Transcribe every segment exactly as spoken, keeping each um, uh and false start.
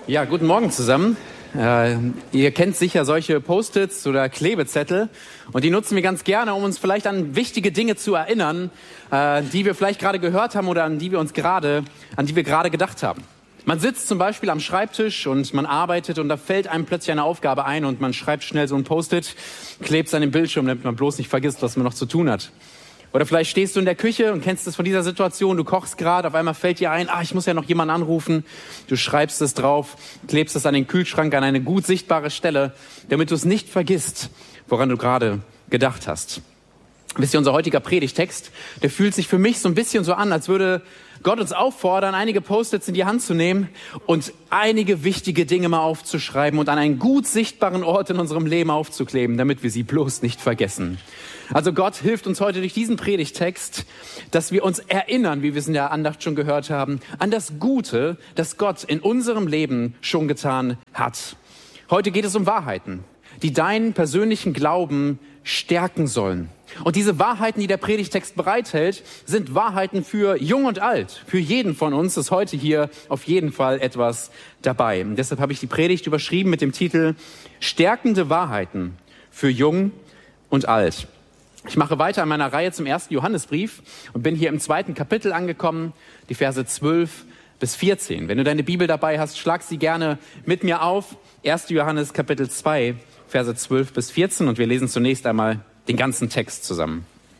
Ja, guten Morgen zusammen. Äh, ihr kennt sicher solche Post-its oder Klebezettel und die nutzen wir ganz gerne, um uns vielleicht an wichtige Dinge zu erinnern, äh, die wir vielleicht gerade gehört haben oder an die wir uns gerade, an die wir gerade gedacht haben. Man sitzt zum Beispiel am Schreibtisch und man arbeitet und da fällt einem plötzlich eine Aufgabe ein und man schreibt schnell so ein Post-it, klebt es an den Bildschirm, damit man bloß nicht vergisst, was man noch zu tun hat. Oder vielleicht stehst du in der Küche und kennst es von dieser Situation, du kochst gerade, auf einmal fällt dir ein, ah, ich muss ja noch jemanden anrufen. Du schreibst es drauf, klebst es an den Kühlschrank an eine gut sichtbare Stelle, damit du es nicht vergisst, woran du gerade gedacht hast. Wisst ihr, unser heutiger Predigtext, der fühlt sich für mich so ein bisschen so an, als würde Gott uns auffordern, einige Post-its in die Hand zu nehmen und einige wichtige Dinge mal aufzuschreiben und an einen gut sichtbaren Ort in unserem Leben aufzukleben, damit wir sie bloß nicht vergessen. Also Gott hilft uns heute durch diesen Predigtext, dass wir uns erinnern, wie wir es in der Andacht schon gehört haben, an das Gute, das Gott in unserem Leben schon getan hat. Heute geht es um Wahrheiten, die deinen persönlichen Glauben stärken sollen. Und diese Wahrheiten, die der Predigtext bereithält, sind Wahrheiten für Jung und Alt. Für jeden von uns ist heute hier auf jeden Fall etwas dabei. Und deshalb habe ich die Predigt überschrieben mit dem Titel Stärkende Wahrheiten für Jung und Alt. Ich mache weiter in meiner Reihe zum ersten Johannesbrief und bin hier im zweiten Kapitel angekommen, die Verse zwölf bis vierzehn. Wenn du deine Bibel dabei hast, schlag sie gerne mit mir auf. erster Johannes Kapitel zwei, Verse zwölf bis vierzehn und wir lesen zunächst einmal den ganzen Text zusammen.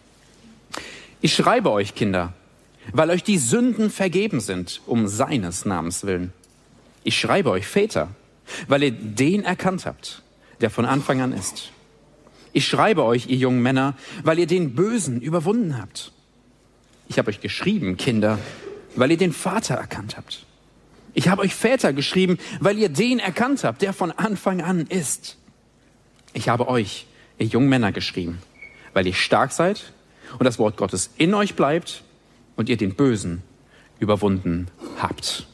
Ich schreibe euch, Kinder, weil euch die Sünden vergeben sind, um seines Namens willen. Ich schreibe euch, Väter, weil ihr den erkannt habt, der von Anfang an ist. Ich schreibe euch, ihr jungen Männer, weil ihr den Bösen überwunden habt. Ich habe euch geschrieben, Kinder, weil ihr den Vater erkannt habt. Ich habe euch Väter geschrieben, weil ihr den erkannt habt, der von Anfang an ist. Ich habe euch, ihr jungen Männer, geschrieben, weil ihr stark seid und das Wort Gottes in euch bleibt und ihr den Bösen überwunden habt.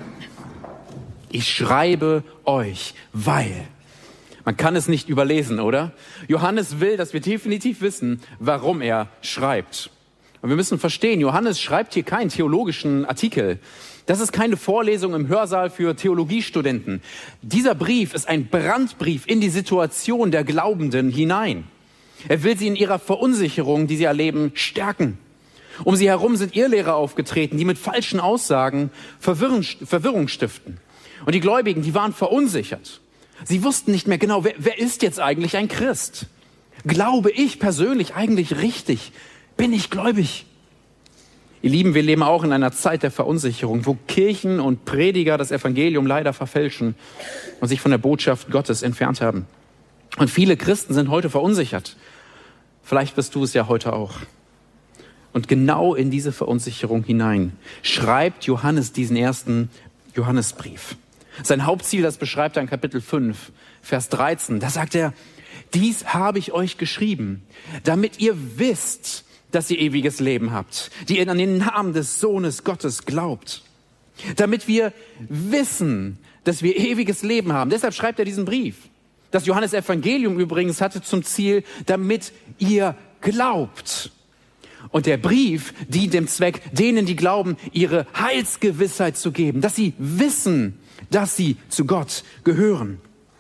Ich schreibe euch, weil... Man kann es nicht überlesen, oder? Johannes will, dass wir definitiv wissen, warum er schreibt. Und wir müssen verstehen, Johannes schreibt hier keinen theologischen Artikel. Das ist keine Vorlesung im Hörsaal für Theologiestudenten. Dieser Brief ist ein Brandbrief in die Situation der Glaubenden hinein. Er will sie in ihrer Verunsicherung, die sie erleben, stärken. Um sie herum sind Irrlehrer aufgetreten, die mit falschen Aussagen Verwirrung, Verwirrung stiften. Und die Gläubigen, die waren verunsichert. Sie wussten nicht mehr genau, wer, wer ist jetzt eigentlich ein Christ? Glaube ich persönlich eigentlich richtig? Bin ich gläubig? Ihr Lieben, wir leben auch in einer Zeit der Verunsicherung, wo Kirchen und Prediger das Evangelium leider verfälschen und sich von der Botschaft Gottes entfernt haben. Und viele Christen sind heute verunsichert. Vielleicht bist du es ja heute auch. Und genau in diese Verunsicherung hinein schreibt Johannes diesen ersten Johannesbrief. Sein Hauptziel, das beschreibt er in Kapitel fünf, Vers dreizehn. Da sagt er, dies habe ich euch geschrieben, damit ihr wisst, dass ihr ewiges Leben habt, die ihr an den Namen des Sohnes Gottes glaubt. Damit wir wissen, dass wir ewiges Leben haben. Deshalb schreibt er diesen Brief. Das Johannesevangelium übrigens hatte zum Ziel, damit ihr glaubt. Und der Brief dient dem Zweck, denen, die glauben, ihre Heilsgewissheit zu geben, dass sie wissen, dass sie zu Gott gehören.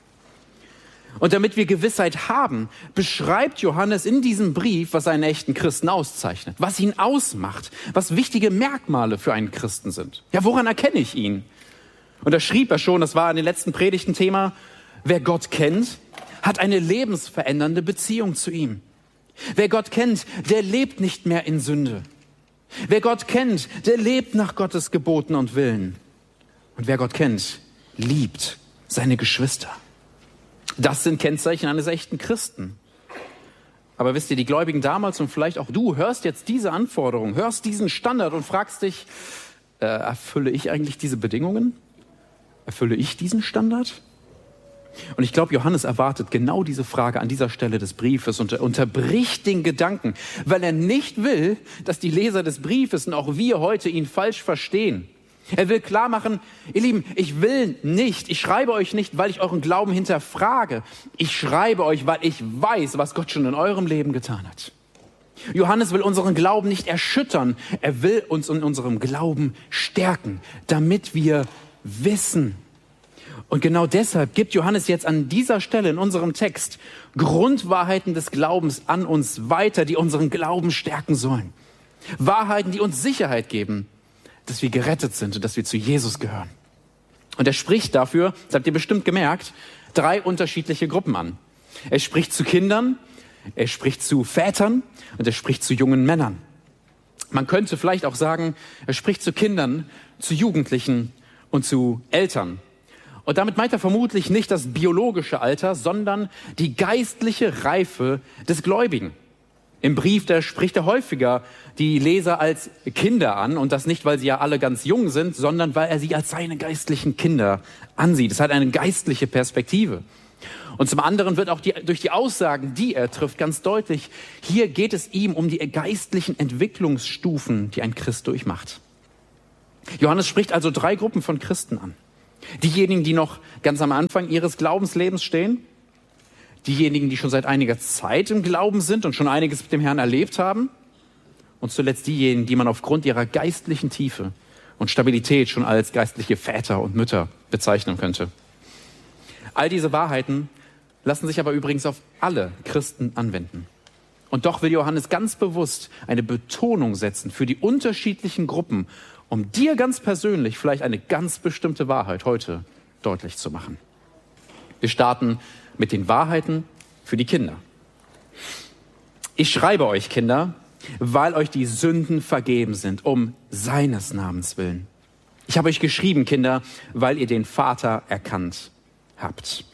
Und damit wir Gewissheit haben, beschreibt Johannes in diesem Brief, was einen echten Christen auszeichnet, was ihn ausmacht, was wichtige Merkmale für einen Christen sind. Ja, woran erkenne ich ihn? Und da schrieb er schon, das war in den letzten Predigten Thema, wer Gott kennt, hat eine lebensverändernde Beziehung zu ihm. Wer Gott kennt, der lebt nicht mehr in Sünde. Wer Gott kennt, der lebt nach Gottes Geboten und Willen. Und wer Gott kennt, liebt seine Geschwister. Das sind Kennzeichen eines echten Christen. Aber wisst ihr, die Gläubigen damals und vielleicht auch du hörst jetzt diese Anforderung, hörst diesen Standard und fragst dich, äh, erfülle ich eigentlich diese Bedingungen? Erfülle ich diesen Standard? Und ich glaube, Johannes erwartet genau diese Frage an dieser Stelle des Briefes und er unterbricht den Gedanken, weil er nicht will, dass die Leser des Briefes und auch wir heute ihn falsch verstehen. Er will klar machen, ihr Lieben, ich will nicht, ich schreibe euch nicht, weil ich euren Glauben hinterfrage. Ich schreibe euch, weil ich weiß, was Gott schon in eurem Leben getan hat. Johannes will unseren Glauben nicht erschüttern. Er will uns in unserem Glauben stärken, damit wir wissen. Und genau deshalb gibt Johannes jetzt an dieser Stelle in unserem Text Grundwahrheiten des Glaubens an uns weiter, die unseren Glauben stärken sollen. Wahrheiten, die uns Sicherheit geben, dass wir gerettet sind und dass wir zu Jesus gehören. Und er spricht dafür, das habt ihr bestimmt gemerkt, drei unterschiedliche Gruppen an. Er spricht zu Kindern, er spricht zu Vätern und er spricht zu jungen Männern. Man könnte vielleicht auch sagen, er spricht zu Kindern, zu Jugendlichen und zu Eltern. Und damit meint er vermutlich nicht das biologische Alter, sondern die geistliche Reife des Gläubigen. Im Brief, da spricht er häufiger die Leser als Kinder an. Und das nicht, weil sie ja alle ganz jung sind, sondern weil er sie als seine geistlichen Kinder ansieht. Es hat eine geistliche Perspektive. Und zum anderen wird auch die, durch die Aussagen, die er trifft, ganz deutlich, hier geht es ihm um die geistlichen Entwicklungsstufen, die ein Christ durchmacht. Johannes spricht also drei Gruppen von Christen an. Diejenigen, die noch ganz am Anfang ihres Glaubenslebens stehen, diejenigen, die schon seit einiger Zeit im Glauben sind und schon einiges mit dem Herrn erlebt haben und zuletzt diejenigen, die man aufgrund ihrer geistlichen Tiefe und Stabilität schon als geistliche Väter und Mütter bezeichnen könnte. All diese Wahrheiten lassen sich aber übrigens auf alle Christen anwenden. Und doch will Johannes ganz bewusst eine Betonung setzen für die unterschiedlichen Gruppen, um dir ganz persönlich vielleicht eine ganz bestimmte Wahrheit heute deutlich zu machen. Wir starten mit den Wahrheiten für die Kinder. Ich schreibe euch, Kinder, weil euch die Sünden vergeben sind, um seines Namens willen. Ich habe euch geschrieben, Kinder, weil ihr den Vater erkannt habt.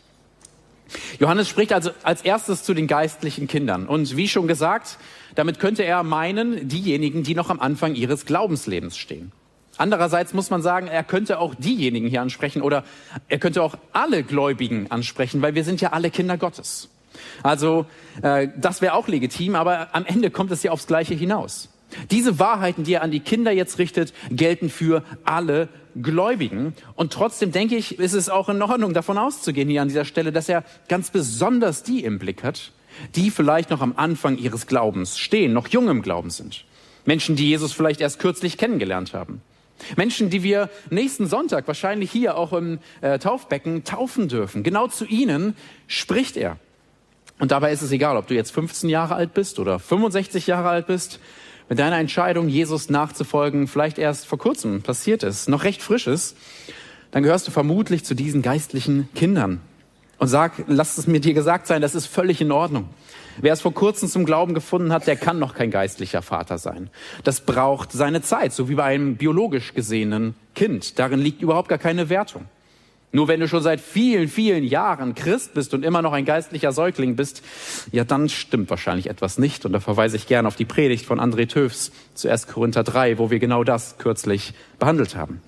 Johannes spricht also als erstes zu den geistlichen Kindern. Und wie schon gesagt, damit könnte er meinen, diejenigen, die noch am Anfang ihres Glaubenslebens stehen. Andererseits muss man sagen, er könnte auch diejenigen hier ansprechen oder er könnte auch alle Gläubigen ansprechen, weil wir sind ja alle Kinder Gottes. Also äh, das wäre auch legitim, aber am Ende kommt es ja aufs Gleiche hinaus. Diese Wahrheiten, die er an die Kinder jetzt richtet, gelten für alle Gläubigen. Und trotzdem denke ich, ist es auch in Ordnung, davon auszugehen hier an dieser Stelle, dass er ganz besonders die im Blick hat, die vielleicht noch am Anfang ihres Glaubens stehen, noch jung im Glauben sind. Menschen, die Jesus vielleicht erst kürzlich kennengelernt haben. Menschen, die wir nächsten Sonntag wahrscheinlich hier auch im äh, Taufbecken taufen dürfen. Genau zu ihnen spricht er. Und dabei ist es egal, ob du jetzt fünfzehn Jahre alt bist oder fünfundsechzig Jahre alt bist. Wenn deine Entscheidung, Jesus nachzufolgen, vielleicht erst vor kurzem passiert ist, noch recht frisch ist, dann gehörst du vermutlich zu diesen geistlichen Kindern. Und sag, lass es mir dir gesagt sein, das ist völlig in Ordnung. Wer es vor kurzem zum Glauben gefunden hat, der kann noch kein geistlicher Vater sein. Das braucht seine Zeit, so wie bei einem biologisch gesehenen Kind. Darin liegt überhaupt gar keine Wertung. Nur wenn du schon seit vielen, vielen Jahren Christ bist und immer noch ein geistlicher Säugling bist, ja, dann stimmt wahrscheinlich etwas nicht. Und da verweise ich gerne auf die Predigt von André Töfs zu erster Korinther drei, wo wir genau das kürzlich behandelt haben.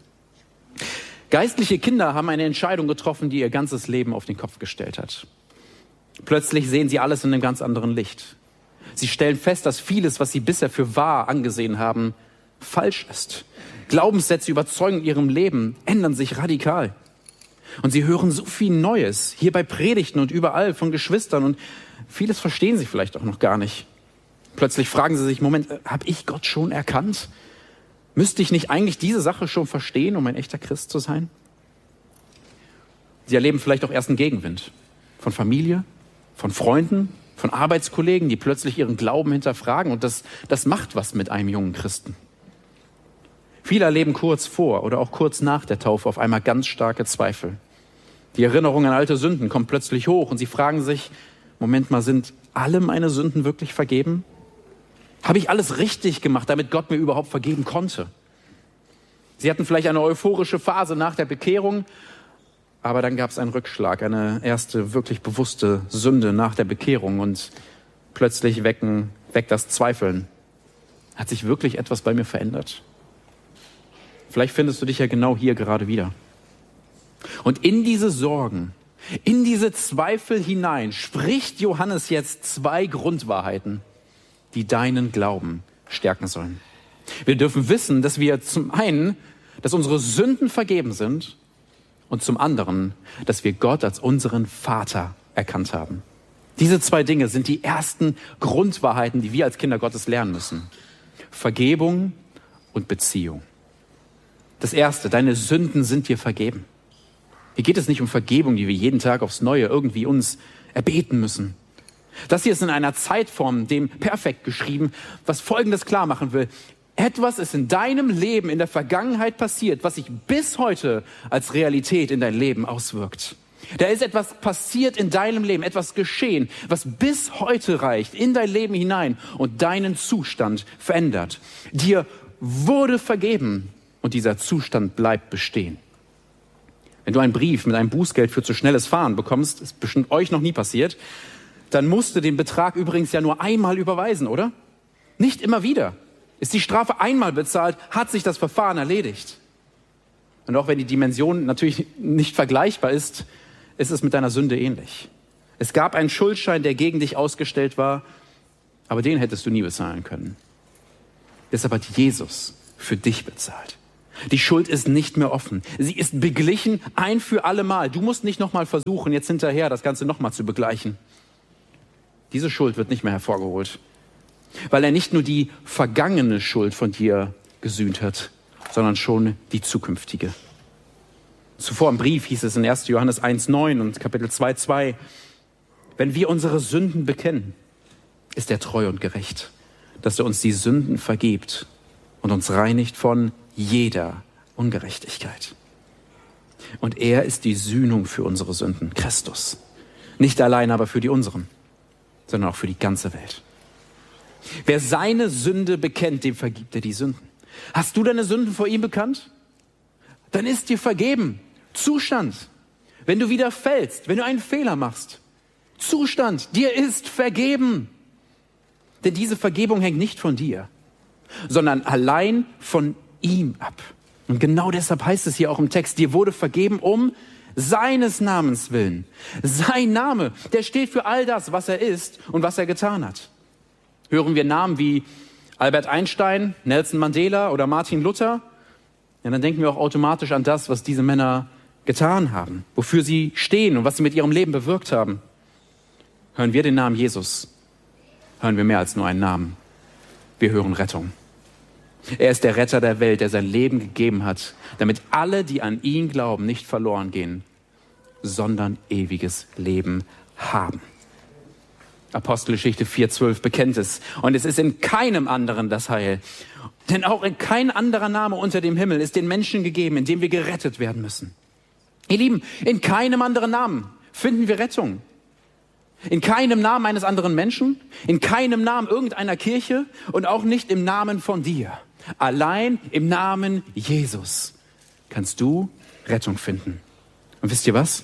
Geistliche Kinder haben eine Entscheidung getroffen, die ihr ganzes Leben auf den Kopf gestellt hat. Plötzlich sehen sie alles in einem ganz anderen Licht. Sie stellen fest, dass vieles, was sie bisher für wahr angesehen haben, falsch ist. Glaubenssätze überzeugen in ihrem Leben, ändern sich radikal. Und sie hören so viel Neues, hier bei Predigten und überall von Geschwistern. Und vieles verstehen sie vielleicht auch noch gar nicht. Plötzlich fragen sie sich, Moment, habe ich Gott schon erkannt? Müsste ich nicht eigentlich diese Sache schon verstehen, um ein echter Christ zu sein? Sie erleben vielleicht auch erst einen Gegenwind von Familie, von Freunden, von Arbeitskollegen, die plötzlich ihren Glauben hinterfragen. Und das, das macht was mit einem jungen Christen. Viele erleben kurz vor oder auch kurz nach der Taufe auf einmal ganz starke Zweifel. Die Erinnerung an alte Sünden kommt plötzlich hoch und sie fragen sich, Moment mal, sind alle meine Sünden wirklich vergeben? Habe ich alles richtig gemacht, damit Gott mir überhaupt vergeben konnte? Sie hatten vielleicht eine euphorische Phase nach der Bekehrung, aber dann gab es einen Rückschlag, eine erste wirklich bewusste Sünde nach der Bekehrung und plötzlich wecken, weckt das Zweifeln. Hat sich wirklich etwas bei mir verändert? Vielleicht findest du dich ja genau hier gerade wieder. Und in diese Sorgen, in diese Zweifel hinein spricht Johannes jetzt zwei Grundwahrheiten, die deinen Glauben stärken sollen. Wir dürfen wissen, dass wir zum einen, dass unsere Sünden vergeben sind und zum anderen, dass wir Gott als unseren Vater erkannt haben. Diese zwei Dinge sind die ersten Grundwahrheiten, die wir als Kinder Gottes lernen müssen. Vergebung und Beziehung. Das erste, deine Sünden sind dir vergeben. Hier geht es nicht um Vergebung, die wir jeden Tag aufs Neue irgendwie uns erbeten müssen. Das hier ist in einer Zeitform, dem perfekt geschrieben, was Folgendes klar machen will. Etwas ist in deinem Leben in der Vergangenheit passiert, was sich bis heute als Realität in dein Leben auswirkt. Da ist etwas passiert in deinem Leben, etwas geschehen, was bis heute reicht in dein Leben hinein und deinen Zustand verändert. Dir wurde vergeben und dieser Zustand bleibt bestehen. Wenn du einen Brief mit einem Bußgeld für zu schnelles Fahren bekommst, ist bestimmt euch noch nie passiert, dann musst du den Betrag übrigens ja nur einmal überweisen, oder? Nicht immer wieder. Ist die Strafe einmal bezahlt, hat sich das Verfahren erledigt. Und auch wenn die Dimension natürlich nicht vergleichbar ist, ist es mit deiner Sünde ähnlich. Es gab einen Schuldschein, der gegen dich ausgestellt war, aber den hättest du nie bezahlen können. Deshalb hat Jesus für dich bezahlt. Die Schuld ist nicht mehr offen. Sie ist beglichen ein für alle Mal. Du musst nicht nochmal versuchen, jetzt hinterher das Ganze nochmal zu begleichen. Diese Schuld wird nicht mehr hervorgeholt, weil er nicht nur die vergangene Schuld von dir gesühnt hat, sondern schon die zukünftige. Zuvor im Brief hieß es in erster Johannes eins neun und Kapitel zwei zwei, wenn wir unsere Sünden bekennen, ist er treu und gerecht, dass er uns die Sünden vergibt und uns reinigt von jeder Ungerechtigkeit. Und er ist die Sühnung für unsere Sünden, Christus. Nicht allein aber für die unseren, sondern auch für die ganze Welt. Wer seine Sünde bekennt, dem vergibt er die Sünden. Hast du deine Sünden vor ihm bekannt? Dann ist dir vergeben. Zustand. Wenn du wieder fällst, wenn du einen Fehler machst. Zustand. Dir ist vergeben. Denn diese Vergebung hängt nicht von dir, sondern allein von ihm ab. Und genau deshalb heißt es hier auch im Text, dir wurde vergeben um seines Namens willen. Sein Name, der steht für all das, was er ist und was er getan hat. Hören wir Namen wie Albert Einstein, Nelson Mandela oder Martin Luther, ja, dann denken wir auch automatisch an das, was diese Männer getan haben, wofür sie stehen und was sie mit ihrem Leben bewirkt haben. Hören wir den Namen Jesus, hören wir mehr als nur einen Namen. Wir hören Rettung. Er ist der Retter der Welt, der sein Leben gegeben hat, damit alle, die an ihn glauben, nicht verloren gehen, sondern ewiges Leben haben. Apostelgeschichte vier zwölf bekennt es. Und es ist in keinem anderen das Heil. Denn auch in kein anderer Name unter dem Himmel ist den Menschen gegeben, in dem wir gerettet werden müssen. Ihr Lieben, in keinem anderen Namen finden wir Rettung. In keinem Namen eines anderen Menschen, in keinem Namen irgendeiner Kirche und auch nicht im Namen von dir. Allein im Namen Jesus kannst du Rettung finden. Und wisst ihr was?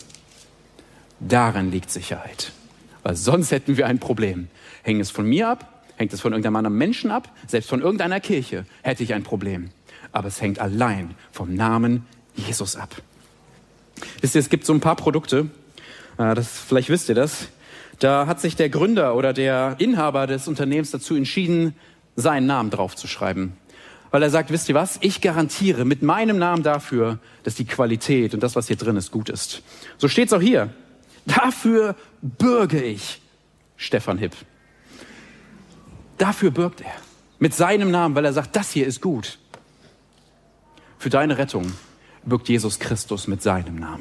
Darin liegt Sicherheit. Weil sonst hätten wir ein Problem. Hängt es von mir ab? Hängt es von irgendeinem anderen Menschen ab? Selbst von irgendeiner Kirche hätte ich ein Problem. Aber es hängt allein vom Namen Jesus ab. Wisst ihr, es gibt so ein paar Produkte, das, vielleicht wisst ihr das, da hat sich der Gründer oder der Inhaber des Unternehmens dazu entschieden, seinen Namen draufzuschreiben. Weil er sagt, wisst ihr was, ich garantiere mit meinem Namen dafür, dass die Qualität und das, was hier drin ist, gut ist. So steht es auch hier. Dafür bürge ich, Stefan Hipp. Dafür bürgt er. Mit seinem Namen, weil er sagt, das hier ist gut. Für deine Rettung bürgt Jesus Christus mit seinem Namen.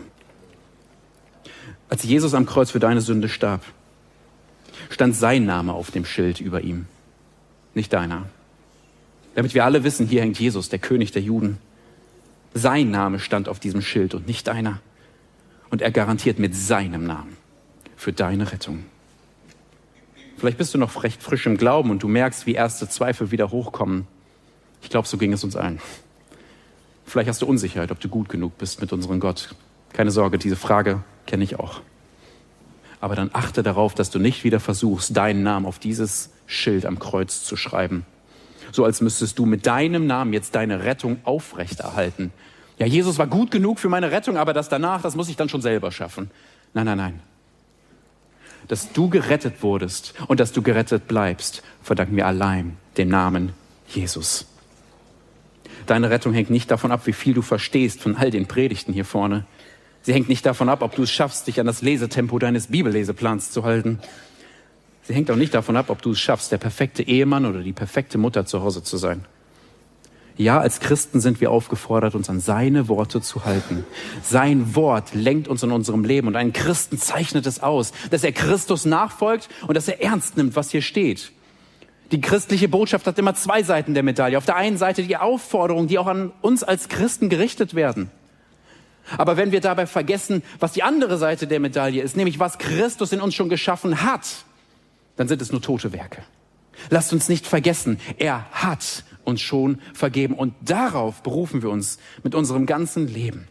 Als Jesus am Kreuz für deine Sünde starb, stand sein Name auf dem Schild über ihm, nicht deiner. Damit wir alle wissen, hier hängt Jesus, der König der Juden. Sein Name stand auf diesem Schild und nicht deiner. Und er garantiert mit seinem Namen für deine Rettung. Vielleicht bist du noch recht frisch im Glauben und du merkst, wie erste Zweifel wieder hochkommen. Ich glaube, so ging es uns allen. Vielleicht hast du Unsicherheit, ob du gut genug bist mit unserem Gott. Keine Sorge, diese Frage kenne ich auch. Aber dann achte darauf, dass du nicht wieder versuchst, deinen Namen auf dieses Schild am Kreuz zu schreiben. So als müsstest du mit deinem Namen jetzt deine Rettung aufrechterhalten. Ja, Jesus war gut genug für meine Rettung, aber das danach, das muss ich dann schon selber schaffen. Nein, nein, nein. Dass du gerettet wurdest und dass du gerettet bleibst, verdanken wir allein dem Namen Jesus. Deine Rettung hängt nicht davon ab, wie viel du verstehst von all den Predigten hier vorne. Sie hängt nicht davon ab, ob du es schaffst, dich an das Lesetempo deines Bibelleseplans zu halten. Sie hängt auch nicht davon ab, ob du es schaffst, der perfekte Ehemann oder die perfekte Mutter zu Hause zu sein. Ja, als Christen sind wir aufgefordert, uns an seine Worte zu halten. Sein Wort lenkt uns in unserem Leben und ein Christen zeichnet es aus, dass er Christus nachfolgt und dass er ernst nimmt, was hier steht. Die christliche Botschaft hat immer zwei Seiten der Medaille. Auf der einen Seite die Aufforderungen, die auch an uns als Christen gerichtet werden. Aber wenn wir dabei vergessen, was die andere Seite der Medaille ist, nämlich was Christus in uns schon geschaffen hat, dann sind es nur tote Werke. Lasst uns nicht vergessen, er hat uns schon vergeben und darauf berufen wir uns mit unserem ganzen Leben.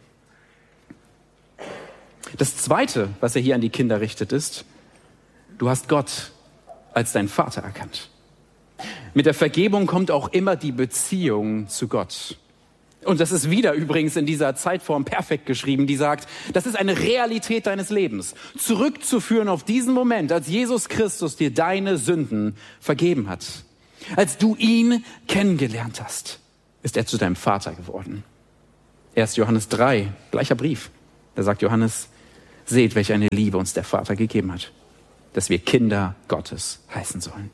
Das Zweite, was er hier an die Kinder richtet, ist, du hast Gott als deinen Vater erkannt. Mit der Vergebung kommt auch immer die Beziehung zu Gott. Und das ist wieder übrigens in dieser Zeitform perfekt geschrieben, die sagt, das ist eine Realität deines Lebens. Zurückzuführen auf diesen Moment, als Jesus Christus dir deine Sünden vergeben hat. Als du ihn kennengelernt hast, ist er zu deinem Vater geworden. erster Johannes drei, gleicher Brief. Da sagt Johannes, seht, welche eine Liebe uns der Vater gegeben hat, dass wir Kinder Gottes heißen sollen.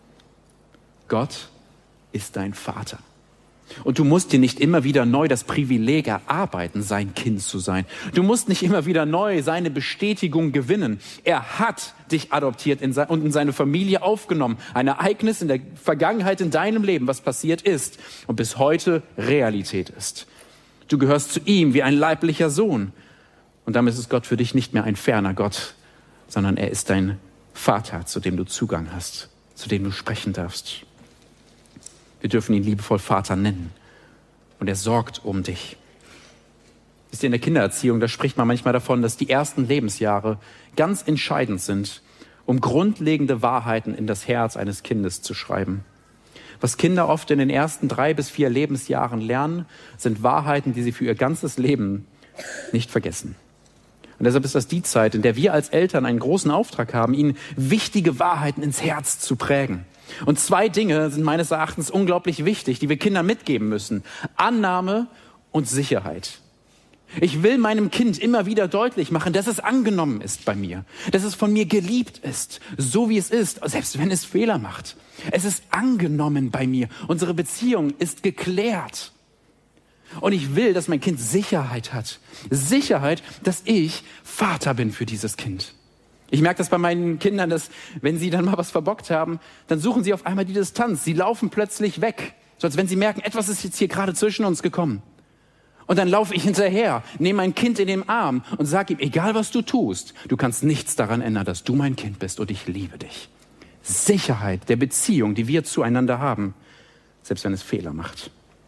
Gott ist dein Vater. Und du musst dir nicht immer wieder neu das Privileg erarbeiten, sein Kind zu sein. Du musst nicht immer wieder neu seine Bestätigung gewinnen. Er hat dich adoptiert in se- und in seine Familie aufgenommen. Ein Ereignis in der Vergangenheit in deinem Leben, was passiert ist und bis heute Realität ist. Du gehörst zu ihm wie ein leiblicher Sohn. Und damit ist Gott für dich nicht mehr ein ferner Gott, sondern er ist dein Vater, zu dem du Zugang hast, zu dem du sprechen darfst. Wir dürfen ihn liebevoll Vater nennen. Und er sorgt um dich. Wisst ihr, in der Kindererziehung, da spricht man manchmal davon, dass die ersten Lebensjahre ganz entscheidend sind, um grundlegende Wahrheiten in das Herz eines Kindes zu schreiben. Was Kinder oft in den ersten drei bis vier Lebensjahren lernen, sind Wahrheiten, die sie für ihr ganzes Leben nicht vergessen. Und deshalb ist das die Zeit, in der wir als Eltern einen großen Auftrag haben, ihnen wichtige Wahrheiten ins Herz zu prägen. Und zwei Dinge sind meines Erachtens unglaublich wichtig, die wir Kindern mitgeben müssen. Annahme und Sicherheit. Ich will meinem Kind immer wieder deutlich machen, dass es angenommen ist bei mir, dass es von mir geliebt ist, so wie es ist, selbst wenn es Fehler macht. Es ist angenommen bei mir. Unsere Beziehung ist geklärt. Und ich will, dass mein Kind Sicherheit hat. Sicherheit, dass ich Vater bin für dieses Kind. Ich merke das bei meinen Kindern, dass wenn sie dann mal was verbockt haben, dann suchen sie auf einmal die Distanz. Sie laufen plötzlich weg, so als wenn sie merken, etwas ist jetzt hier gerade zwischen uns gekommen. Und dann laufe ich hinterher, nehme mein Kind in den Arm und sage ihm, egal was du tust, du kannst nichts daran ändern, dass du mein Kind bist und ich liebe dich. Sicherheit der Beziehung, die wir zueinander haben, selbst wenn es Fehler macht.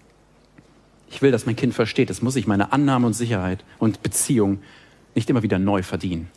Ich will, dass mein Kind versteht, es muss sich meine Annahme und Sicherheit und Beziehung nicht immer wieder neu verdienen.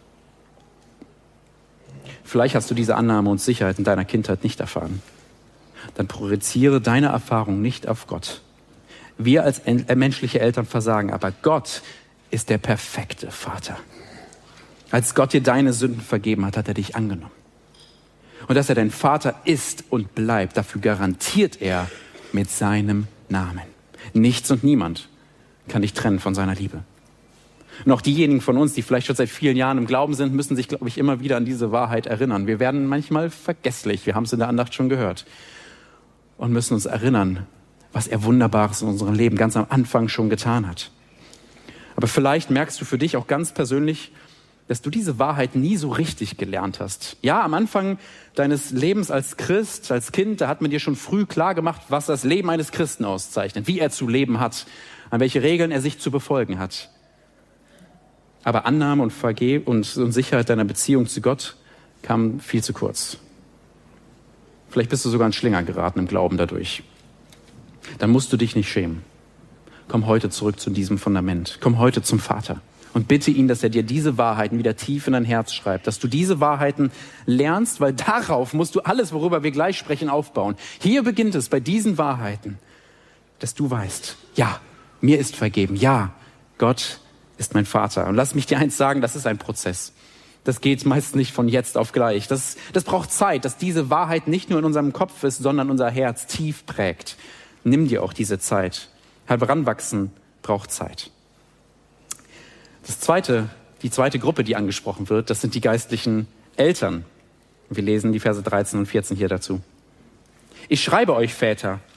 Vielleicht hast du diese Annahme und Sicherheit in deiner Kindheit nicht erfahren. Dann projiziere deine Erfahrung nicht auf Gott. Wir als menschliche Eltern versagen, aber Gott ist der perfekte Vater. Als Gott dir deine Sünden vergeben hat, hat er dich angenommen. Und dass er dein Vater ist und bleibt, dafür garantiert er mit seinem Namen. Nichts und niemand kann dich trennen von seiner Liebe. Und auch diejenigen von uns, die vielleicht schon seit vielen Jahren im Glauben sind, müssen sich, glaube ich, immer wieder an diese Wahrheit erinnern. Wir werden manchmal vergesslich, wir haben es in der Andacht schon gehört, und müssen uns erinnern, was er Wunderbares in unserem Leben ganz am Anfang schon getan hat. Aber vielleicht merkst du für dich auch ganz persönlich, dass du diese Wahrheit nie so richtig gelernt hast. Ja, am Anfang deines Lebens als Christ, als Kind, da hat man dir schon früh klar gemacht, was das Leben eines Christen auszeichnet, wie er zu leben hat, an welche Regeln er sich zu befolgen hat. Aber Annahme und Vergebung und, und Sicherheit deiner Beziehung zu Gott kam viel zu kurz. Vielleicht bist du sogar in Schlinger geraten im Glauben dadurch. Dann musst du dich nicht schämen. Komm heute zurück zu diesem Fundament. Komm heute zum Vater und bitte ihn, dass er dir diese Wahrheiten wieder tief in dein Herz schreibt, dass du diese Wahrheiten lernst, weil darauf musst du alles, worüber wir gleich sprechen, aufbauen. Hier beginnt es bei diesen Wahrheiten, dass du weißt, ja, mir ist vergeben, ja, Gott ist mein Vater. Und lass mich dir eins sagen, das ist ein Prozess. Das geht meist nicht von jetzt auf gleich. Das, das braucht Zeit, dass diese Wahrheit nicht nur in unserem Kopf ist, sondern unser Herz tief prägt. Nimm dir auch diese Zeit. Heranwachsen braucht Zeit. Das zweite, die zweite Gruppe, die angesprochen wird, das sind die geistlichen Eltern. Wir lesen die Verse dreizehn und vierzehn hier dazu. Ich schreibe euch, Väter,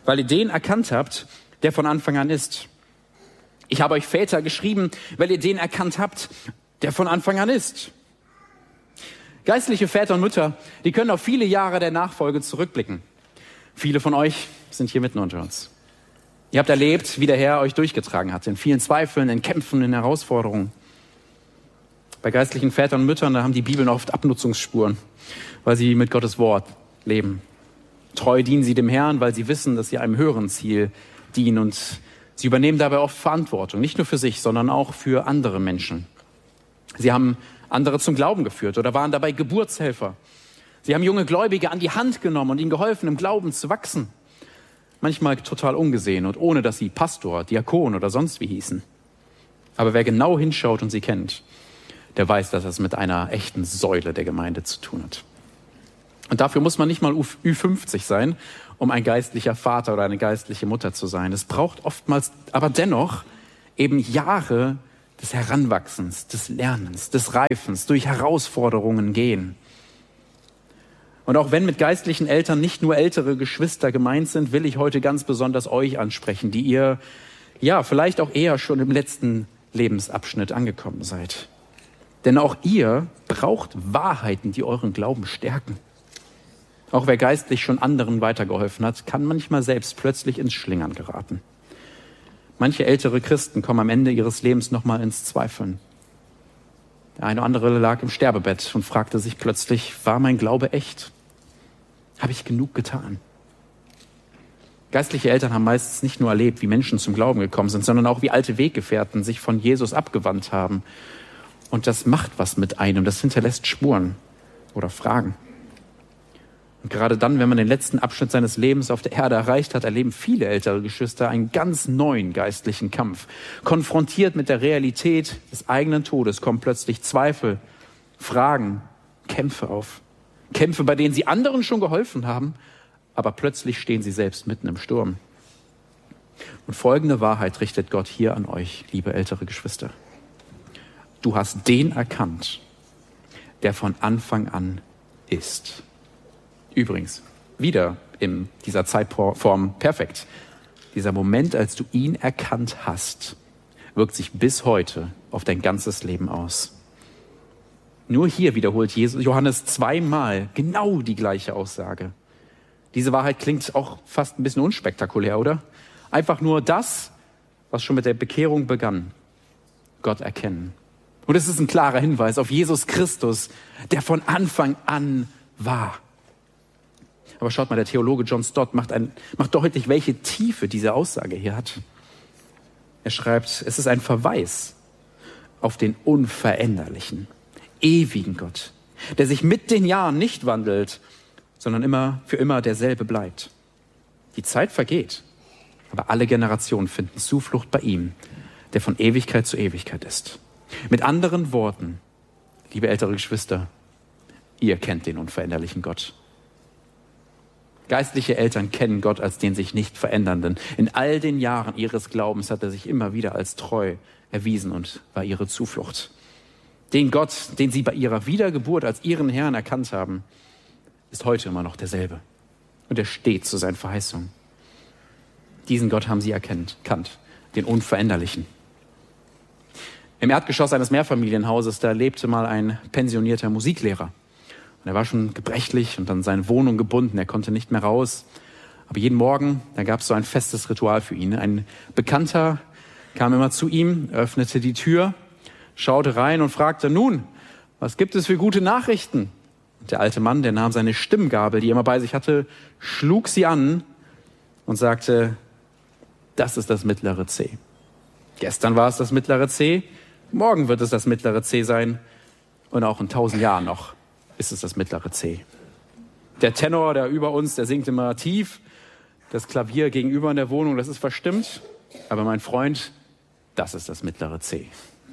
weil ihr den erkannt habt, der von Anfang an ist. Ich habe euch Väter geschrieben, weil ihr den erkannt habt, der von Anfang an ist. Geistliche Väter und Mütter, die können auf viele Jahre der Nachfolge zurückblicken. Viele von euch sind hier mitten unter uns. Ihr habt erlebt, wie der Herr euch durchgetragen hat, in vielen Zweifeln, in Kämpfen, in Herausforderungen. Bei geistlichen Vätern und Müttern, da haben die Bibeln oft Abnutzungsspuren, weil sie mit Gottes Wort leben. Treu dienen sie dem Herrn, weil sie wissen, dass sie einem höheren Ziel dienen. Und sie übernehmen dabei oft Verantwortung, nicht nur für sich, sondern auch für andere Menschen. Sie haben andere zum Glauben geführt oder waren dabei Geburtshelfer. Sie haben junge Gläubige an die Hand genommen und ihnen geholfen, im Glauben zu wachsen. Manchmal total ungesehen und ohne, dass sie Pastor, Diakon oder sonst wie hießen. Aber wer genau hinschaut und sie kennt, der weiß, dass es mit einer echten Säule der Gemeinde zu tun hat. Und dafür muss man nicht mal Ü fünfzig sein, um ein geistlicher Vater oder eine geistliche Mutter zu sein. Es braucht oftmals aber dennoch eben Jahre des Heranwachsens, des Lernens, des Reifens, durch Herausforderungen gehen. Und auch wenn mit geistlichen Eltern nicht nur ältere Geschwister gemeint sind, will ich heute ganz besonders euch ansprechen, die ihr ja vielleicht auch eher schon im letzten Lebensabschnitt angekommen seid. Denn auch ihr braucht Wahrheiten, die euren Glauben stärken. Auch wer geistlich schon anderen weitergeholfen hat, kann manchmal selbst plötzlich ins Schlingern geraten. Manche ältere Christen kommen am Ende ihres Lebens nochmal ins Zweifeln. Der eine oder andere lag im Sterbebett und fragte sich plötzlich, war mein Glaube echt? Habe ich genug getan? Geistliche Eltern haben meistens nicht nur erlebt, wie Menschen zum Glauben gekommen sind, sondern auch wie alte Weggefährten sich von Jesus abgewandt haben. Und das macht was mit einem, das hinterlässt Spuren oder Fragen. Und gerade dann, wenn man den letzten Abschnitt seines Lebens auf der Erde erreicht hat, erleben viele ältere Geschwister einen ganz neuen geistlichen Kampf. Konfrontiert mit der Realität des eigenen Todes kommen plötzlich Zweifel, Fragen, Kämpfe auf. Kämpfe, bei denen sie anderen schon geholfen haben, aber plötzlich stehen sie selbst mitten im Sturm. Und folgende Wahrheit richtet Gott hier an euch, liebe ältere Geschwister. Du hast den erkannt, der von Anfang an ist. Übrigens, wieder in dieser Zeitform perfekt. Dieser Moment, als du ihn erkannt hast, wirkt sich bis heute auf dein ganzes Leben aus. Nur hier wiederholt Jesus, Johannes zweimal genau die gleiche Aussage. Diese Wahrheit klingt auch fast ein bisschen unspektakulär, oder? Einfach nur das, was schon mit der Bekehrung begann. Gott erkennen. Und es ist ein klarer Hinweis auf Jesus Christus, der von Anfang an war. Aber schaut mal, der Theologe John Stott macht, ein, macht deutlich, welche Tiefe diese Aussage hier hat. Er schreibt, es ist ein Verweis auf den unveränderlichen, ewigen Gott, der sich mit den Jahren nicht wandelt, sondern immer für immer derselbe bleibt. Die Zeit vergeht, aber alle Generationen finden Zuflucht bei ihm, der von Ewigkeit zu Ewigkeit ist. Mit anderen Worten, liebe ältere Geschwister, ihr kennt den unveränderlichen Gott. Geistliche Eltern kennen Gott als den sich nicht verändernden. In all den Jahren ihres Glaubens hat er sich immer wieder als treu erwiesen und war ihre Zuflucht. Den Gott, den sie bei ihrer Wiedergeburt als ihren Herrn erkannt haben, ist heute immer noch derselbe. Und er steht zu seinen Verheißungen. Diesen Gott haben sie erkannt, kannt, den Unveränderlichen. Im Erdgeschoss eines Mehrfamilienhauses, da lebte mal ein pensionierter Musiklehrer. Und er war schon gebrechlich und an seine Wohnung gebunden, er konnte nicht mehr raus. Aber jeden Morgen, da gab es so ein festes Ritual für ihn. Ein Bekannter kam immer zu ihm, öffnete die Tür, schaute rein und fragte, nun, was gibt es für gute Nachrichten? Und der alte Mann, der nahm seine Stimmgabel, die er immer bei sich hatte, schlug sie an und sagte, das ist das mittlere C. Gestern war es das mittlere C, morgen wird es das mittlere C sein und auch in tausend Jahren noch ist es das mittlere C. Der Tenor, der über uns, der singt immer tief. Das Klavier gegenüber in der Wohnung, das ist verstimmt. Aber mein Freund, das ist das mittlere C.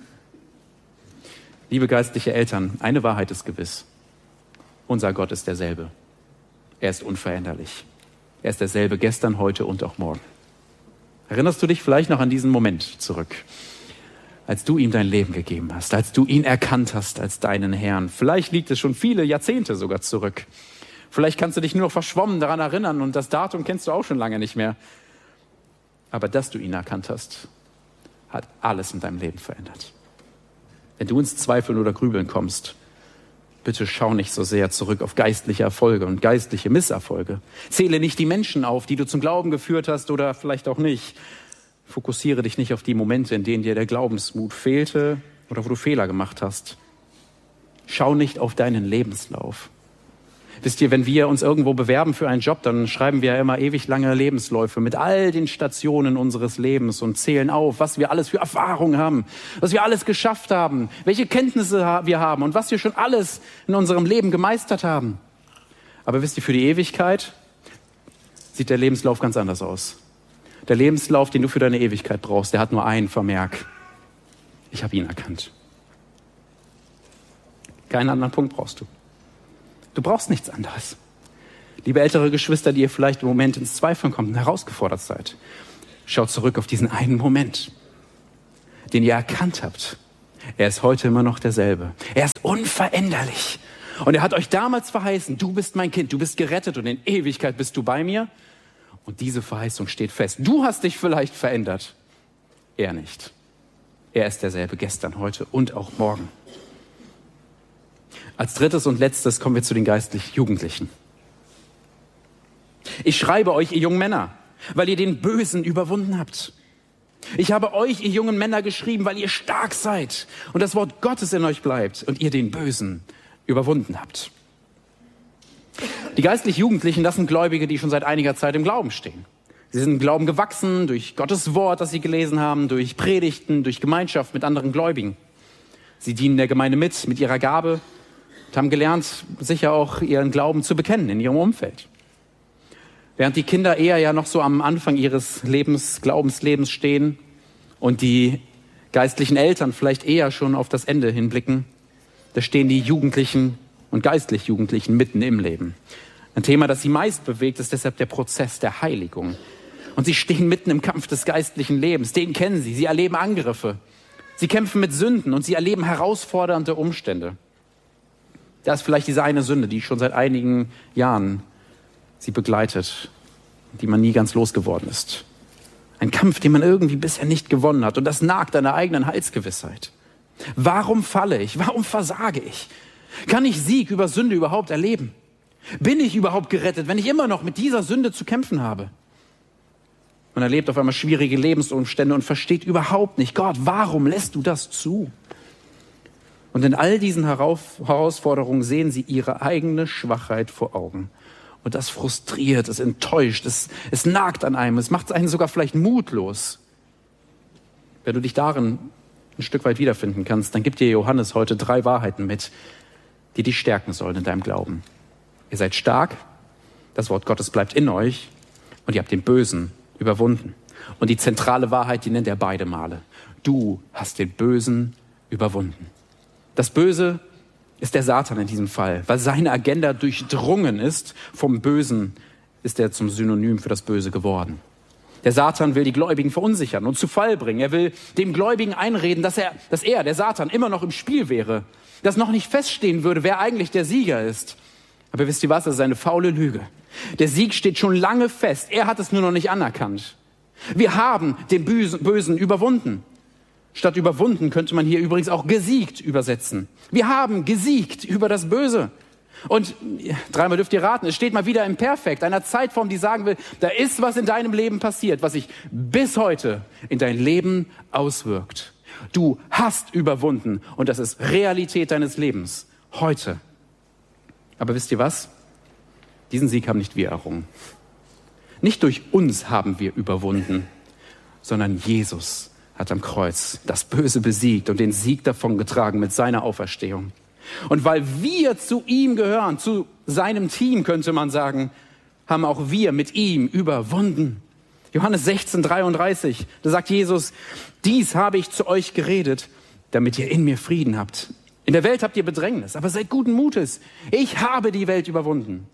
Liebe geistliche Eltern, eine Wahrheit ist gewiss. Unser Gott ist derselbe. Er ist unveränderlich. Er ist derselbe gestern, heute und auch morgen. Erinnerst du dich vielleicht noch an diesen Moment zurück, als du ihm dein Leben gegeben hast, als du ihn erkannt hast als deinen Herrn? Vielleicht liegt es schon viele Jahrzehnte sogar zurück. Vielleicht kannst du dich nur noch verschwommen daran erinnern und das Datum kennst du auch schon lange nicht mehr. Aber dass du ihn erkannt hast, hat alles in deinem Leben verändert. Wenn du ins Zweifeln oder Grübeln kommst, bitte schau nicht so sehr zurück auf geistliche Erfolge und geistliche Misserfolge. Zähle nicht die Menschen auf, die du zum Glauben geführt hast oder vielleicht auch nicht. Fokussiere dich nicht auf die Momente, in denen dir der Glaubensmut fehlte oder wo du Fehler gemacht hast. Schau nicht auf deinen Lebenslauf. Wisst ihr, wenn wir uns irgendwo bewerben für einen Job, dann schreiben wir ja immer ewig lange Lebensläufe mit all den Stationen unseres Lebens und zählen auf, was wir alles für Erfahrungen haben, was wir alles geschafft haben, welche Kenntnisse wir haben und was wir schon alles in unserem Leben gemeistert haben. Aber wisst ihr, für die Ewigkeit sieht der Lebenslauf ganz anders aus. Der Lebenslauf, den du für deine Ewigkeit brauchst, der hat nur einen Vermerk. Ich habe ihn erkannt. Keinen anderen Punkt brauchst du. Du brauchst nichts anderes. Liebe ältere Geschwister, die ihr vielleicht im Moment ins Zweifeln kommt und herausgefordert seid, schaut zurück auf diesen einen Moment, den ihr erkannt habt. Er ist heute immer noch derselbe. Er ist unveränderlich. Und er hat euch damals verheißen, du bist mein Kind, du bist gerettet und in Ewigkeit bist du bei mir. Und diese Verheißung steht fest. Du hast dich vielleicht verändert, er nicht. Er ist derselbe gestern, heute und auch morgen. Als drittes und letztes kommen wir zu den geistlich Jugendlichen. Ich schreibe euch, ihr jungen Männer, weil ihr den Bösen überwunden habt. Ich habe euch, ihr jungen Männer, geschrieben, weil ihr stark seid und das Wort Gottes in euch bleibt und ihr den Bösen überwunden habt. Die geistlich Jugendlichen, das sind Gläubige, die schon seit einiger Zeit im Glauben stehen. Sie sind im Glauben gewachsen durch Gottes Wort, das sie gelesen haben, durch Predigten, durch Gemeinschaft mit anderen Gläubigen. Sie dienen der Gemeinde mit, mit ihrer Gabe, und haben gelernt, sicher auch ihren Glauben zu bekennen in ihrem Umfeld. Während die Kinder eher ja noch so am Anfang ihres Lebens, Glaubenslebens stehen und die geistlichen Eltern vielleicht eher schon auf das Ende hinblicken, da stehen die Jugendlichen und geistlich Jugendlichen mitten im Leben. Ein Thema, das sie meist bewegt, ist deshalb der Prozess der Heiligung. Und sie stehen mitten im Kampf des geistlichen Lebens. Den kennen sie. Sie erleben Angriffe. Sie kämpfen mit Sünden und sie erleben herausfordernde Umstände. Da ist vielleicht diese eine Sünde, die schon seit einigen Jahren sie begleitet, die man nie ganz losgeworden ist. Ein Kampf, den man irgendwie bisher nicht gewonnen hat. Und das nagt an der eigenen Heilsgewissheit. Warum falle ich? Warum versage ich? Kann ich Sieg über Sünde überhaupt erleben? Bin ich überhaupt gerettet, wenn ich immer noch mit dieser Sünde zu kämpfen habe? Man erlebt auf einmal schwierige Lebensumstände und versteht überhaupt nicht, Gott, warum lässt du das zu? Und in all diesen Herausforderungen sehen sie ihre eigene Schwachheit vor Augen. Und das frustriert, es enttäuscht, es, es nagt an einem, es macht einen sogar vielleicht mutlos. Wenn du dich darin ein Stück weit wiederfinden kannst, dann gibt dir Johannes heute drei Wahrheiten mit, die dich stärken sollen in deinem Glauben. Ihr seid stark, das Wort Gottes bleibt in euch und ihr habt den Bösen überwunden. Und die zentrale Wahrheit, die nennt er beide Male. Du hast den Bösen überwunden. Das Böse ist der Satan in diesem Fall, weil seine Agenda durchdrungen ist. Vom Bösen ist er zum Synonym für das Böse geworden. Der Satan will die Gläubigen verunsichern und zu Fall bringen. Er will dem Gläubigen einreden, dass er, dass er, der Satan, immer noch im Spiel wäre. Dass noch nicht feststehen würde, wer eigentlich der Sieger ist. Aber wisst ihr was? Das ist eine faule Lüge. Der Sieg steht schon lange fest. Er hat es nur noch nicht anerkannt. Wir haben den Bösen überwunden. Statt überwunden könnte man hier übrigens auch gesiegt übersetzen. Wir haben gesiegt über das Böse. Und dreimal dürft ihr raten, es steht mal wieder im Perfekt, einer Zeitform, die sagen will, da ist was in deinem Leben passiert, was sich bis heute in dein Leben auswirkt. Du hast überwunden und das ist Realität deines Lebens. Heute. Aber wisst ihr was? Diesen Sieg haben nicht wir errungen. Nicht durch uns haben wir überwunden, sondern Jesus hat am Kreuz das Böse besiegt und den Sieg davongetragen mit seiner Auferstehung. Und weil wir zu ihm gehören, zu seinem Team könnte man sagen, haben auch wir mit ihm überwunden. Johannes sechzehn, dreiunddreißig, da sagt Jesus, dies habe ich zu euch geredet, damit ihr in mir Frieden habt. In der Welt habt ihr Bedrängnis, aber seid guten Mutes. Ich habe die Welt überwunden.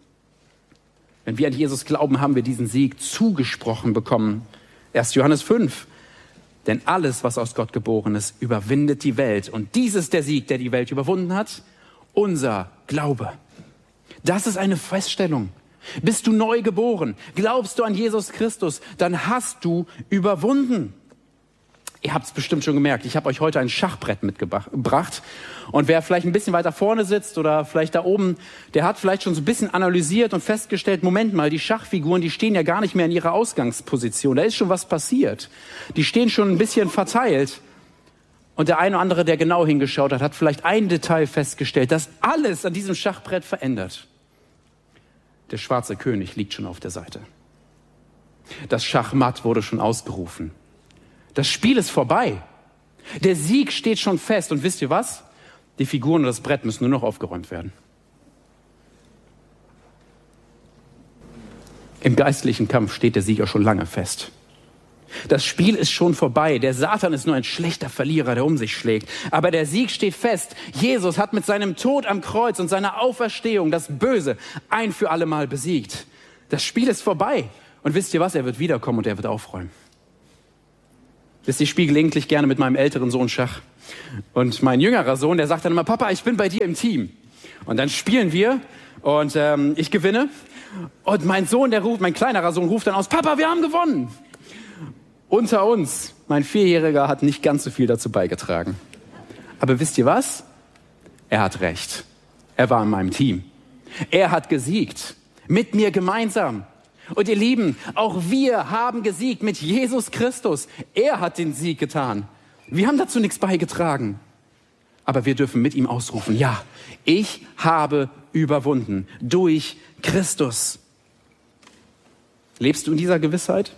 Wenn wir an Jesus glauben, haben wir diesen Sieg zugesprochen bekommen. erster Johannes fünf. Denn alles, was aus Gott geboren ist, überwindet die Welt. Und dies ist der Sieg, der die Welt überwunden hat. Unser Glaube. Das ist eine Feststellung. Bist du neu geboren? Glaubst du an Jesus Christus? Dann hast du überwunden. Ihr habt es bestimmt schon gemerkt, ich habe euch heute ein Schachbrett mitgebracht. Und wer vielleicht ein bisschen weiter vorne sitzt oder vielleicht da oben, der hat vielleicht schon so ein bisschen analysiert und festgestellt, Moment mal, die Schachfiguren, die stehen ja gar nicht mehr in ihrer Ausgangsposition. Da ist schon was passiert. Die stehen schon ein bisschen verteilt. Und der eine oder andere, der genau hingeschaut hat, hat vielleicht ein Detail festgestellt, das alles an diesem Schachbrett verändert. Der schwarze König liegt schon auf der Seite. Das Schachmatt wurde schon ausgerufen. Das Spiel ist vorbei. Der Sieg steht schon fest. Und wisst ihr was? Die Figuren und das Brett müssen nur noch aufgeräumt werden. Im geistlichen Kampf steht der Sieger schon lange fest. Das Spiel ist schon vorbei. Der Satan ist nur ein schlechter Verlierer, der um sich schlägt. Aber der Sieg steht fest. Jesus hat mit seinem Tod am Kreuz und seiner Auferstehung das Böse ein für alle Mal besiegt. Das Spiel ist vorbei. Und wisst ihr was? Er wird wiederkommen und er wird aufräumen. Wisst ihr, ich spiele gelegentlich gerne mit meinem älteren Sohn Schach. Und mein jüngerer Sohn, der sagt dann immer, Papa, ich bin bei dir im Team. Und dann spielen wir und ähm, ich gewinne. Und mein Sohn, der ruft, mein kleinerer Sohn ruft dann aus, Papa, wir haben gewonnen. Unter uns, mein Vierjähriger hat nicht ganz so viel dazu beigetragen. Aber wisst ihr was? Er hat recht. Er war in meinem Team. Er hat gesiegt. Mit mir gemeinsam. Und ihr Lieben, auch wir haben gesiegt mit Jesus Christus. Er hat den Sieg getan. Wir haben dazu nichts beigetragen. Aber wir dürfen mit ihm ausrufen, ja, ich habe überwunden durch Christus. Lebst du in dieser Gewissheit?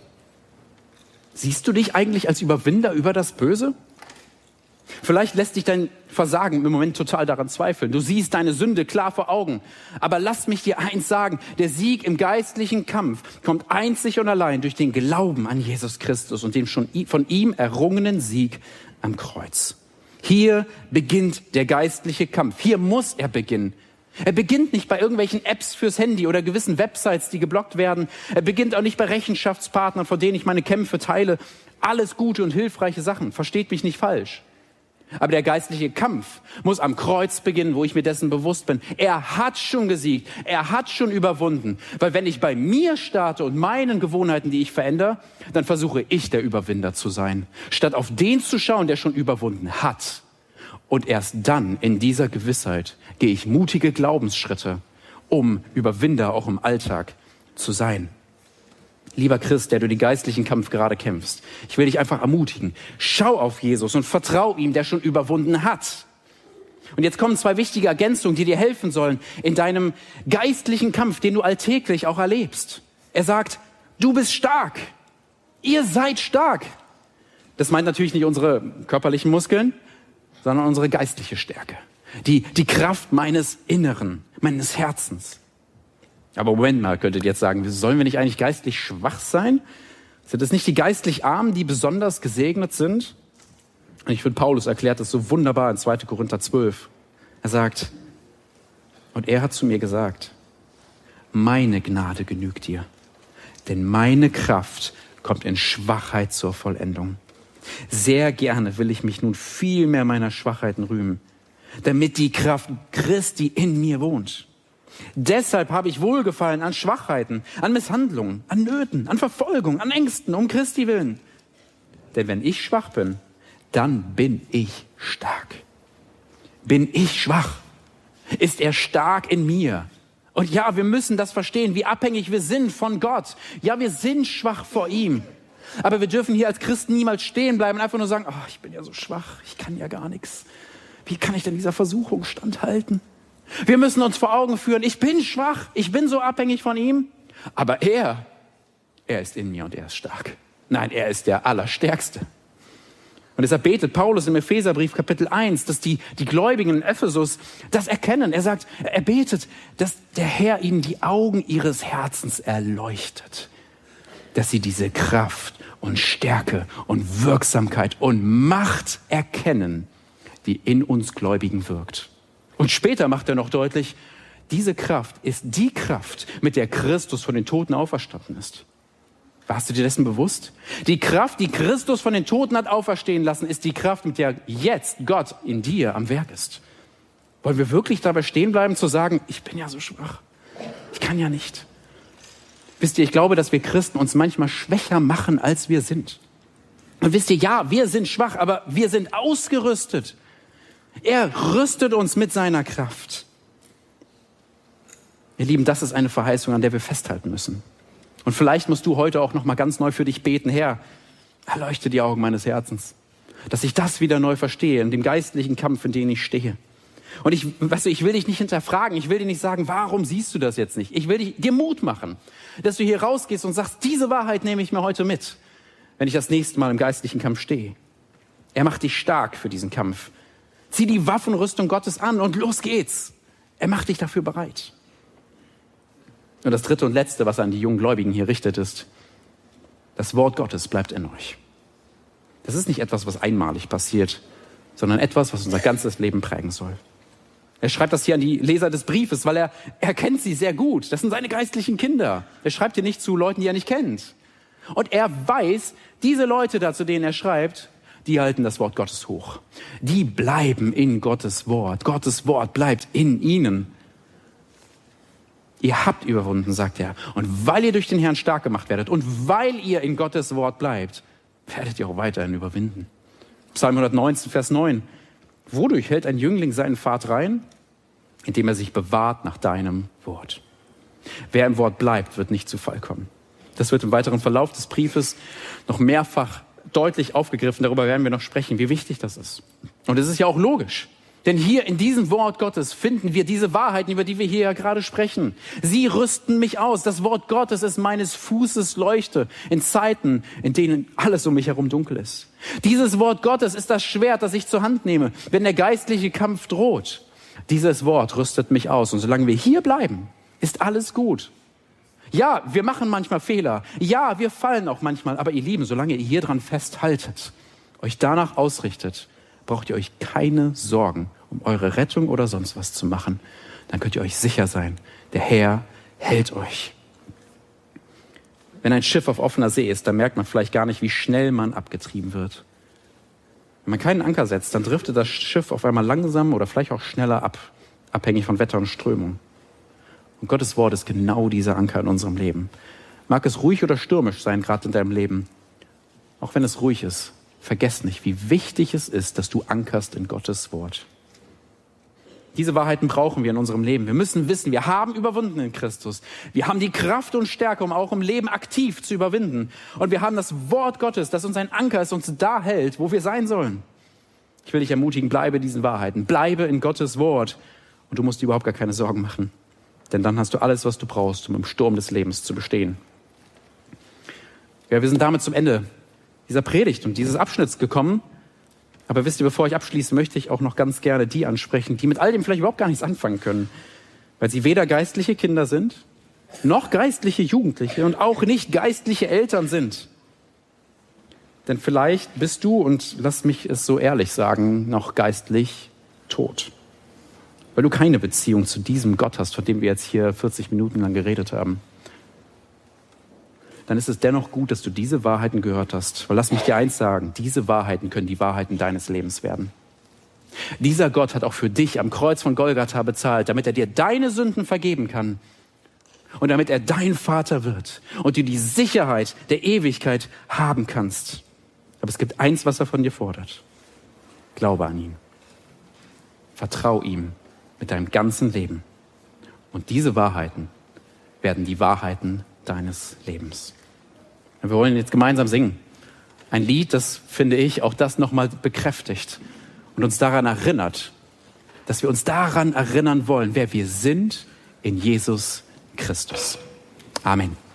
Siehst du dich eigentlich als Überwinder über das Böse? Vielleicht lässt dich dein Versagen im Moment total daran zweifeln. Du siehst deine Sünde klar vor Augen. Aber lass mich dir eins sagen, der Sieg im geistlichen Kampf kommt einzig und allein durch den Glauben an Jesus Christus und den schon von ihm errungenen Sieg am Kreuz. Hier beginnt der geistliche Kampf. Hier muss er beginnen. Er beginnt nicht bei irgendwelchen Apps fürs Handy oder gewissen Websites, die geblockt werden. Er beginnt auch nicht bei Rechenschaftspartnern, von denen ich meine Kämpfe teile. Alles gute und hilfreiche Sachen, versteht mich nicht falsch. Aber der geistliche Kampf muss am Kreuz beginnen, wo ich mir dessen bewusst bin. Er hat schon gesiegt, er hat schon überwunden. Weil wenn ich bei mir starte und meinen Gewohnheiten, die ich verändere, dann versuche ich der Überwinder zu sein. Statt auf den zu schauen, der schon überwunden hat. Und erst dann, in dieser Gewissheit, gehe ich mutige Glaubensschritte, um Überwinder auch im Alltag zu sein. Lieber Christ, der du den geistlichen Kampf gerade kämpfst, ich will dich einfach ermutigen. Schau auf Jesus und vertrau ihm, der schon überwunden hat. Und jetzt kommen zwei wichtige Ergänzungen, die dir helfen sollen in deinem geistlichen Kampf, den du alltäglich auch erlebst. Er sagt, du bist stark. Ihr seid stark. Das meint natürlich nicht unsere körperlichen Muskeln, sondern unsere geistliche Stärke. Die, die Kraft meines Inneren, meines Herzens. Aber Moment mal, könntet ihr jetzt sagen, sollen wir nicht eigentlich geistlich schwach sein? Sind es nicht die geistlich Armen, die besonders gesegnet sind? Und ich finde, Paulus erklärt das so wunderbar in zweiter Korinther zwölf. Er sagt, und er hat zu mir gesagt, meine Gnade genügt dir, denn meine Kraft kommt in Schwachheit zur Vollendung. Sehr gerne will ich mich nun viel mehr meiner Schwachheiten rühmen, damit die Kraft Christi in mir wohnt. Deshalb habe ich Wohlgefallen an Schwachheiten, an Misshandlungen, an Nöten, an Verfolgung, an Ängsten, um Christi willen. Denn wenn ich schwach bin, dann bin ich stark. Bin ich schwach, ist er stark in mir. Und ja, wir müssen das verstehen, wie abhängig wir sind von Gott. Ja, wir sind schwach vor ihm. Aber wir dürfen hier als Christen niemals stehen bleiben und einfach nur sagen, oh, ich bin ja so schwach, ich kann ja gar nichts. Wie kann ich denn dieser Versuchung standhalten? Wir müssen uns vor Augen führen, ich bin schwach, ich bin so abhängig von ihm. Aber er, er ist in mir und er ist stark. Nein, er ist der Allerstärkste. Und deshalb betet Paulus im Epheserbrief Kapitel eins, dass die, die Gläubigen in Ephesus das erkennen. Er sagt, er betet, dass der Herr ihnen die Augen ihres Herzens erleuchtet. Dass sie diese Kraft und Stärke und Wirksamkeit und Macht erkennen, die in uns Gläubigen wirkt. Und später macht er noch deutlich, diese Kraft ist die Kraft, mit der Christus von den Toten auferstanden ist. Warst du dir dessen bewusst? Die Kraft, die Christus von den Toten hat auferstehen lassen, ist die Kraft, mit der jetzt Gott in dir am Werk ist. Wollen wir wirklich dabei stehen bleiben, zu sagen, ich bin ja so schwach, kann ja nicht. Wisst ihr, ich glaube, dass wir Christen uns manchmal schwächer machen, als wir sind. Und wisst ihr, ja, wir sind schwach, aber wir sind ausgerüstet. Er rüstet uns mit seiner Kraft. Ihr Lieben, das ist eine Verheißung, an der wir festhalten müssen. Und vielleicht musst du heute auch noch mal ganz neu für dich beten. Herr, erleuchte die Augen meines Herzens, dass ich das wieder neu verstehe, in dem geistlichen Kampf, in dem ich stehe. Und ich, weißt du, ich will dich nicht hinterfragen, ich will dir nicht sagen, warum siehst du das jetzt nicht? Ich will dich, dir Mut machen, dass du hier rausgehst und sagst, diese Wahrheit nehme ich mir heute mit, wenn ich das nächste Mal im geistlichen Kampf stehe. Er macht dich stark für diesen Kampf. Zieh die Waffenrüstung Gottes an und los geht's. Er macht dich dafür bereit. Und das dritte und letzte, was an die jungen Gläubigen hier richtet, ist, das Wort Gottes bleibt in euch. Das ist nicht etwas, was einmalig passiert, sondern etwas, was unser ganzes Leben prägen soll. Er schreibt das hier an die Leser des Briefes, weil er, er kennt sie sehr gut. Das sind seine geistlichen Kinder. Er schreibt hier nicht zu Leuten, die er nicht kennt. Und er weiß, diese Leute da, zu denen er schreibt, die halten das Wort Gottes hoch. Die bleiben in Gottes Wort. Gottes Wort bleibt in ihnen. Ihr habt überwunden, sagt er. Und weil ihr durch den Herrn stark gemacht werdet und weil ihr in Gottes Wort bleibt, werdet ihr auch weiterhin überwinden. Psalm hundertneunzehn, Vers neun. Wodurch hält ein Jüngling seinen Pfad rein? Indem er sich bewahrt nach deinem Wort. Wer im Wort bleibt, wird nicht zu Fall kommen. Das wird im weiteren Verlauf des Briefes noch mehrfach deutlich aufgegriffen. Darüber werden wir noch sprechen, wie wichtig das ist. Und es ist ja auch logisch. Denn hier in diesem Wort Gottes finden wir diese Wahrheiten, über die wir hier ja gerade sprechen. Sie rüsten mich aus. Das Wort Gottes ist meines Fußes Leuchte in Zeiten, in denen alles um mich herum dunkel ist. Dieses Wort Gottes ist das Schwert, das ich zur Hand nehme, wenn der geistliche Kampf droht. Dieses Wort rüstet mich aus. Und solange wir hier bleiben, ist alles gut. Ja, wir machen manchmal Fehler. Ja, wir fallen auch manchmal. Aber ihr Lieben, solange ihr hier dran festhaltet, euch danach ausrichtet, braucht ihr euch keine Sorgen um eure Rettung oder sonst was zu machen. Dann könnt ihr euch sicher sein, der Herr hält euch. Wenn ein Schiff auf offener See ist, dann merkt man vielleicht gar nicht, wie schnell man abgetrieben wird. Wenn man keinen Anker setzt, dann driftet das Schiff auf einmal langsam oder vielleicht auch schneller ab, abhängig von Wetter und Strömung. Und Gottes Wort ist genau dieser Anker in unserem Leben. Mag es ruhig oder stürmisch sein, gerade in deinem Leben. Auch wenn es ruhig ist, vergesst nicht, wie wichtig es ist, dass du ankerst in Gottes Wort. Diese Wahrheiten brauchen wir in unserem Leben. Wir müssen wissen, wir haben überwunden in Christus. Wir haben die Kraft und Stärke, um auch im Leben aktiv zu überwinden. Und wir haben das Wort Gottes, das uns ein Anker ist, uns da hält, wo wir sein sollen. Ich will dich ermutigen, bleibe diesen Wahrheiten. Bleibe in Gottes Wort. Und du musst dir überhaupt gar keine Sorgen machen. Denn dann hast du alles, was du brauchst, um im Sturm des Lebens zu bestehen. Ja, wir sind damit zum Ende dieser Predigt und dieses Abschnitts gekommen. Aber wisst ihr, bevor ich abschließe, möchte ich auch noch ganz gerne die ansprechen, die mit all dem vielleicht überhaupt gar nichts anfangen können. Weil sie weder geistliche Kinder sind, noch geistliche Jugendliche und auch nicht geistliche Eltern sind. Denn vielleicht bist du, und lass mich es so ehrlich sagen, noch geistlich tot. Weil du keine Beziehung zu diesem Gott hast, von dem wir jetzt hier vierzig Minuten lang geredet haben. Dann ist es dennoch gut, dass du diese Wahrheiten gehört hast. Weil lass mich dir eins sagen, diese Wahrheiten können die Wahrheiten deines Lebens werden. Dieser Gott hat auch für dich am Kreuz von Golgatha bezahlt, damit er dir deine Sünden vergeben kann und damit er dein Vater wird und du die Sicherheit der Ewigkeit haben kannst. Aber es gibt eins, was er von dir fordert. Glaube an ihn. Vertrau ihm mit deinem ganzen Leben. Und diese Wahrheiten werden die Wahrheiten deines Lebens. Wir wollen jetzt gemeinsam singen. Ein Lied, das, finde ich, auch das nochmal bekräftigt und uns daran erinnert, dass wir uns daran erinnern wollen, wer wir sind in Jesus Christus. Amen.